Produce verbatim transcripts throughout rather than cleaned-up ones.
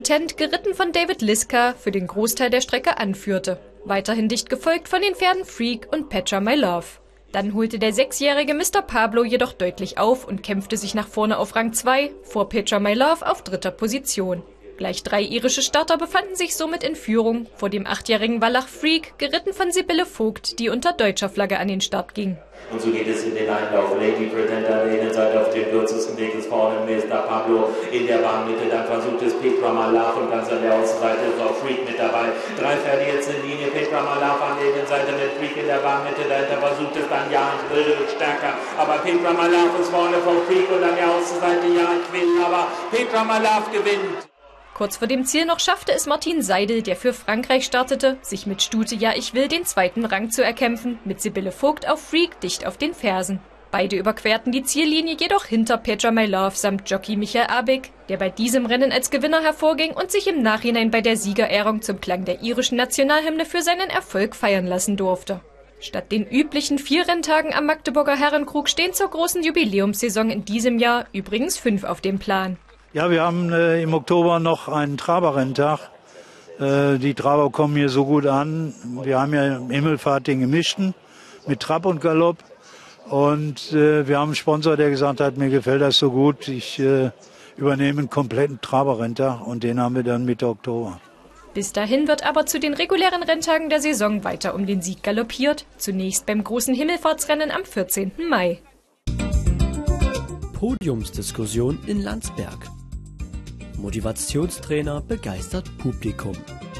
Tent, geritten von David Liska, für den Großteil der Strecke anführte. Weiterhin dicht gefolgt von den Pferden Freak und Petra My Love. Dann holte der sechsjährige Mister Pablo jedoch deutlich auf und kämpfte sich nach vorne auf Rang zwei, vor Petra My Love auf dritter Position. Gleich drei irische Starter befanden sich somit in Führung vor dem achtjährigen Wallach Freak, geritten von Sibylle Vogt, die unter deutscher Flagge an den Start ging. Und so geht es in den Einlauf. Lady Pretender an der Innenseite auf dem kürzesten Weg ist vorne Mister Pablo in der Bahnmitte. Dann versucht es Petra My Love und ganz an der Außenseite ist auch Freak mit dabei. Drei Pferde jetzt in Linie. Petra My Love an der Innenseite mit Freak in der Bahnmitte. Dahinter versucht es dann Jan Wilde stärker. Aber Petra My Love ist vorne vom Freak und an der Außenseite Jan Quill. Aber Petra My Love gewinnt. Kurz vor dem Ziel noch schaffte es Martin Seidel, der für Frankreich startete, sich mit Stute Ja ich will den zweiten Rang zu erkämpfen, mit Sibylle Vogt auf Freak dicht auf den Fersen. Beide überquerten die Ziellinie jedoch hinter Petra My Love samt Jockey Michael Abig, der bei diesem Rennen als Gewinner hervorging und sich im Nachhinein bei der Siegerehrung zum Klang der irischen Nationalhymne für seinen Erfolg feiern lassen durfte. Statt den üblichen vier Renntagen am Magdeburger Herrenkrug stehen zur großen Jubiläumssaison in diesem Jahr übrigens fünf auf dem Plan. Ja, wir haben äh, im Oktober noch einen Traberrenntag. Äh, die Traber kommen hier so gut an. Wir haben ja Himmelfahrt den gemischten mit Trab und Galopp. Und äh, wir haben einen Sponsor, der gesagt hat, mir gefällt das so gut. Ich äh, übernehme einen kompletten Traberrenntag und den haben wir dann Mitte Oktober. Bis dahin wird aber zu den regulären Renntagen der Saison weiter um den Sieg galoppiert. Zunächst beim großen Himmelfahrtsrennen am vierzehnten Mai. Podiumsdiskussion in Landsberg. Motivationstrainer begeistert Publikum.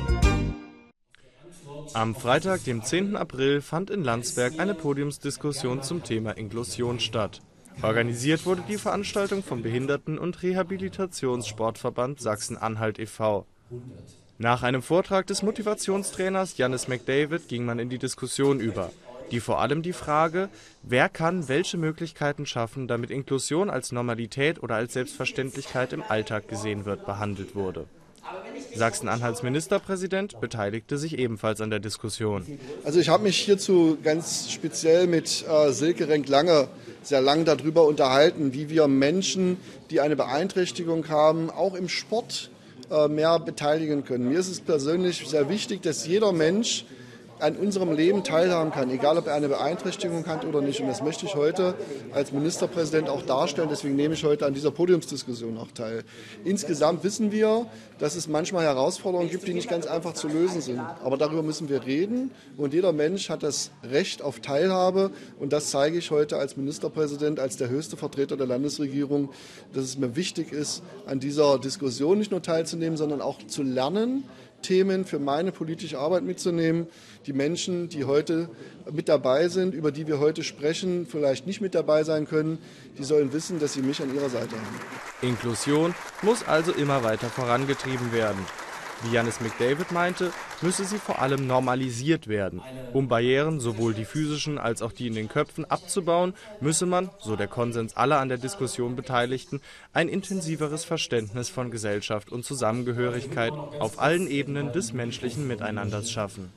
Am Freitag, dem zehnten April, fand in Landsberg eine Podiumsdiskussion zum Thema Inklusion statt. Organisiert wurde die Veranstaltung vom Behinderten- und Rehabilitationssportverband Sachsen-Anhalt e V Nach einem Vortrag des Motivationstrainers Jannis McDavid ging man in die Diskussion über, die vor allem die Frage, wer kann welche Möglichkeiten schaffen, damit Inklusion als Normalität oder als Selbstverständlichkeit im Alltag gesehen wird, behandelt wurde. Sachsen-Anhalts Ministerpräsident beteiligte sich ebenfalls an der Diskussion. Also ich habe mich hierzu ganz speziell mit äh, Silke Renk-Lange sehr lang darüber unterhalten, wie wir Menschen, die eine Beeinträchtigung haben, auch im Sport äh, mehr beteiligen können. Mir ist es persönlich sehr wichtig, dass jeder Mensch an unserem Leben teilhaben kann, egal ob er eine Beeinträchtigung hat oder nicht. Und das möchte ich heute als Ministerpräsident auch darstellen. Deswegen nehme ich heute an dieser Podiumsdiskussion auch teil. Insgesamt wissen wir, dass es manchmal Herausforderungen gibt, die nicht ganz einfach zu lösen sind. Aber darüber müssen wir reden. Und jeder Mensch hat das Recht auf Teilhabe. Und das zeige ich heute als Ministerpräsident, als der höchste Vertreter der Landesregierung, dass es mir wichtig ist, an dieser Diskussion nicht nur teilzunehmen, sondern auch zu lernen, Themen für meine politische Arbeit mitzunehmen. Die Menschen, die heute mit dabei sind, über die wir heute sprechen, vielleicht nicht mit dabei sein können, die sollen wissen, dass sie mich an ihrer Seite haben. Inklusion muss also immer weiter vorangetrieben werden. Wie Jannis McDavid meinte, müsse sie vor allem normalisiert werden. Um Barrieren, sowohl die physischen als auch die in den Köpfen, abzubauen, müsse man, so der Konsens aller an der Diskussion Beteiligten, ein intensiveres Verständnis von Gesellschaft und Zusammengehörigkeit auf allen Ebenen des menschlichen Miteinanders schaffen.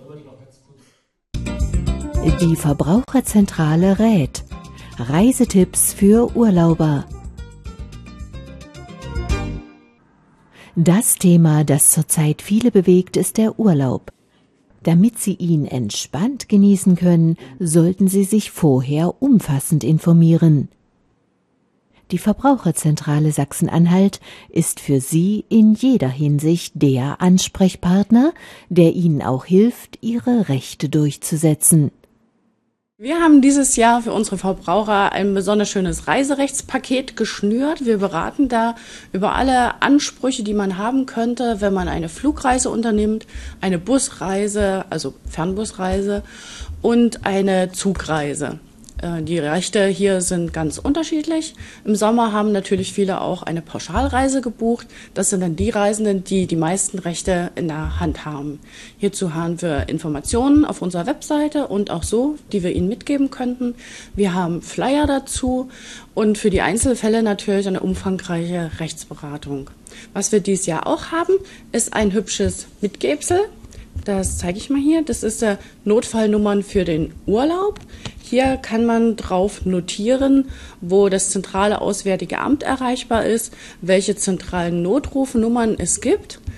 Die Verbraucherzentrale rät. Reisetipps für Urlauber. Das Thema, das zurzeit viele bewegt, ist der Urlaub. Damit Sie ihn entspannt genießen können, sollten Sie sich vorher umfassend informieren. Die Verbraucherzentrale Sachsen-Anhalt ist für Sie in jeder Hinsicht der Ansprechpartner, der Ihnen auch hilft, Ihre Rechte durchzusetzen. Wir haben dieses Jahr für unsere Verbraucher ein besonders schönes Reiserechtspaket geschnürt. Wir beraten da über alle Ansprüche, die man haben könnte, wenn man eine Flugreise unternimmt, eine Busreise, also Fernbusreise und eine Zugreise. Die Rechte hier sind ganz unterschiedlich. Im Sommer haben natürlich viele auch eine Pauschalreise gebucht. Das sind dann die Reisenden, die die meisten Rechte in der Hand haben. Hierzu haben wir Informationen auf unserer Webseite und auch so, die wir Ihnen mitgeben könnten. Wir haben Flyer dazu und für die Einzelfälle natürlich eine umfangreiche Rechtsberatung. Was wir dieses Jahr auch haben, ist ein hübsches Mitgebsel. Das zeige ich mal hier. Das ist der Notfallnummern für den Urlaub. Hier kann man drauf notieren, wo das zentrale Auswärtige Amt erreichbar ist, welche zentralen Notrufnummern es gibt.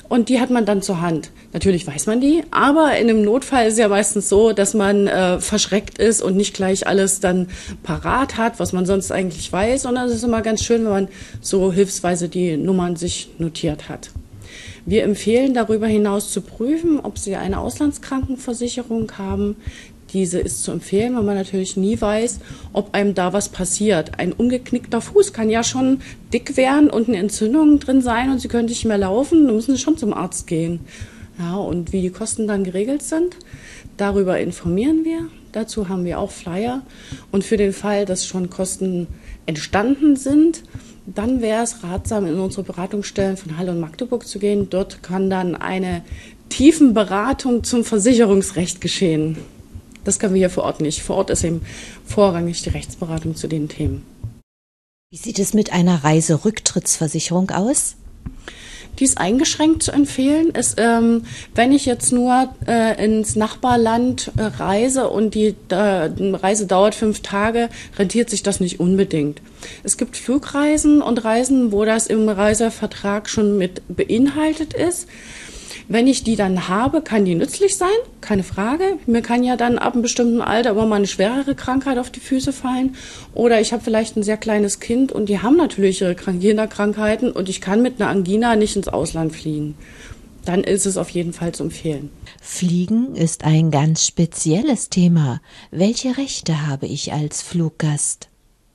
Und die hat man dann zur Hand. Natürlich weiß man die, aber in einem Notfall ist es ja meistens so, dass man äh, verschreckt ist und nicht gleich alles dann parat hat, was man sonst eigentlich weiß. Und es ist immer ganz schön, wenn man so hilfsweise die Nummern sich notiert hat. Wir empfehlen darüber hinaus zu prüfen, ob Sie eine Auslandskrankenversicherung haben. Diese ist zu empfehlen, weil man natürlich nie weiß, ob einem da was passiert. Ein umgeknickter Fuß kann ja schon dick werden und eine Entzündung drin sein und Sie können nicht mehr laufen, dann müssen Sie schon zum Arzt gehen. Ja, und wie die Kosten dann geregelt sind, darüber informieren wir. Dazu haben wir auch Flyer. Und für den Fall, dass schon Kosten entstanden sind, dann wäre es ratsam, in unsere Beratungsstellen von Halle und Magdeburg zu gehen. Dort kann dann eine Tiefenberatung zum Versicherungsrecht geschehen. Das können wir hier vor Ort nicht. Vor Ort ist eben vorrangig die Rechtsberatung zu den Themen. Wie sieht es mit einer Reiserücktrittsversicherung aus? Die ist eingeschränkt zu empfehlen. Ist, ähm, wenn ich jetzt nur äh, ins Nachbarland äh, reise und die äh, Reise dauert fünf Tage, rentiert sich das nicht unbedingt. Es gibt Flugreisen und Reisen, wo das im Reisevertrag schon mit beinhaltet ist. Wenn ich die dann habe, kann die nützlich sein, keine Frage. Mir kann ja dann ab einem bestimmten Alter aber mal eine schwerere Krankheit auf die Füße fallen. Oder ich habe vielleicht ein sehr kleines Kind und die haben natürlich ihre Kinderkrankheiten und ich kann mit einer Angina nicht ins Ausland fliegen. Dann ist es auf jeden Fall zu empfehlen. Fliegen ist ein ganz spezielles Thema. Welche Rechte habe ich als Fluggast?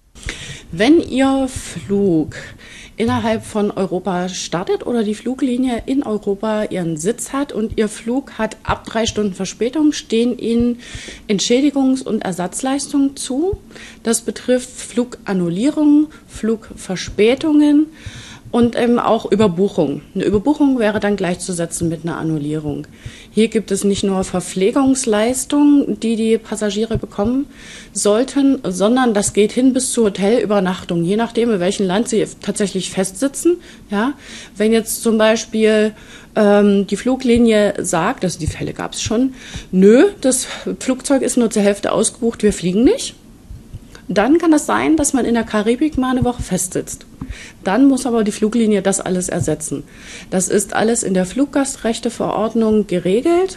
Wenn Ihr Flug innerhalb von Europa startet oder die Fluglinie in Europa ihren Sitz hat und Ihr Flug hat ab drei Stunden Verspätung, stehen Ihnen Entschädigungs- und Ersatzleistungen zu. Das betrifft Flugannullierungen, Flugverspätungen und eben auch Überbuchung. Eine Überbuchung wäre dann gleichzusetzen mit einer Annullierung. Hier gibt es nicht nur Verpflegungsleistungen, die die Passagiere bekommen sollten, sondern das geht hin bis zur Hotelübernachtung, je nachdem, in welchem Land sie tatsächlich festsitzen. Ja, wenn jetzt zum Beispiel ähm, die Fluglinie sagt, also die Fälle gab es schon, nö, das Flugzeug ist nur zur Hälfte ausgebucht, wir fliegen nicht. Dann kann das sein, dass man in der Karibik mal eine Woche festsitzt. Dann muss aber die Fluglinie das alles ersetzen. Das ist alles in der Fluggastrechteverordnung geregelt.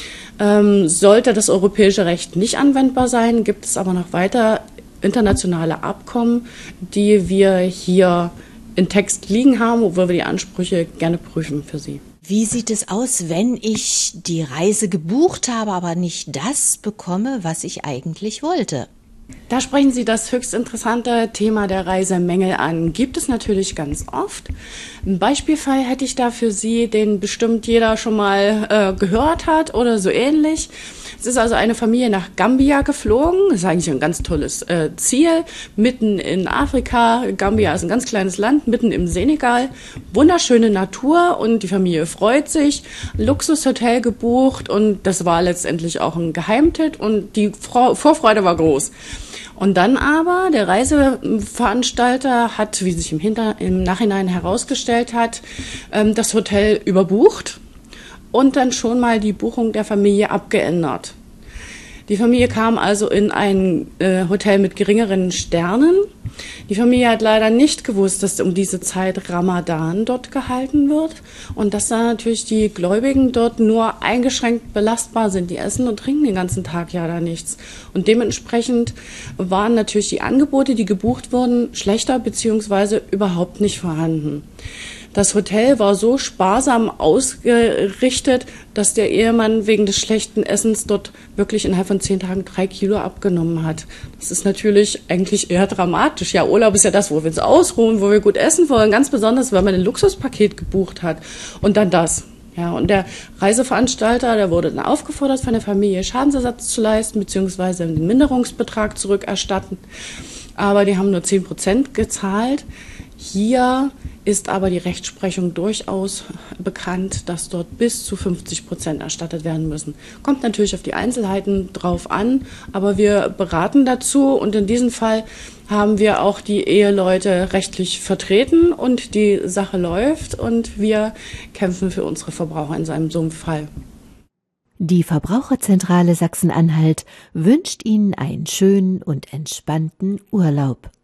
Ähm, sollte das europäische Recht nicht anwendbar sein, gibt es aber noch weiter internationale Abkommen, die wir hier in Text liegen haben, wo wir die Ansprüche gerne prüfen für Sie. Wie sieht es aus, wenn ich die Reise gebucht habe, aber nicht das bekomme, was ich eigentlich wollte? Da sprechen Sie das höchst interessante Thema der Reisemängel an. Gibt es natürlich ganz oft. Ein Beispielfall hätte ich da für Sie, den bestimmt jeder schon mal äh, gehört hat oder so ähnlich. Es ist also eine Familie nach Gambia geflogen. Das ist eigentlich ein ganz tolles äh, Ziel. Mitten in Afrika. Gambia ist ein ganz kleines Land, mitten im Senegal. Wunderschöne Natur und die Familie freut sich. Luxushotel gebucht und das war letztendlich auch ein Geheimtipp und die Vor- Vorfreude war groß. Und dann aber, der Reiseveranstalter hat, wie sich im, Hinter-, im Nachhinein herausgestellt hat, ähm, das Hotel überbucht und dann schon mal die Buchung der Familie abgeändert. Die Familie kam also in ein äh, Hotel mit geringeren Sternen. Die Familie hat leider nicht gewusst, dass um diese Zeit Ramadan dort gehalten wird und dass da natürlich die Gläubigen dort nur eingeschränkt belastbar sind. Die essen und trinken den ganzen Tag ja da nichts. Und dementsprechend waren natürlich die Angebote, die gebucht wurden, schlechter beziehungsweise überhaupt nicht vorhanden. Das Hotel war so sparsam ausgerichtet, dass der Ehemann wegen des schlechten Essens dort wirklich innerhalb von zehn Tagen drei Kilo abgenommen hat. Das ist natürlich eigentlich eher dramatisch. Ja, Urlaub ist ja das, wo wir uns ausruhen, wo wir gut essen wollen. Ganz besonders, weil man ein Luxuspaket gebucht hat. Und dann das. Ja, und der Reiseveranstalter, der wurde dann aufgefordert, von der Familie Schadensersatz zu leisten, beziehungsweise einen Minderungsbetrag zurückerstatten. Aber die haben nur zehn Prozent gezahlt. Hier ist aber die Rechtsprechung durchaus bekannt, dass dort bis zu fünfzig Prozent erstattet werden müssen. Kommt natürlich auf die Einzelheiten drauf an, aber wir beraten dazu und in diesem Fall haben wir auch die Eheleute rechtlich vertreten und die Sache läuft und wir kämpfen für unsere Verbraucher in seinem so einem Fall. Die Verbraucherzentrale Sachsen-Anhalt wünscht Ihnen einen schönen und entspannten Urlaub.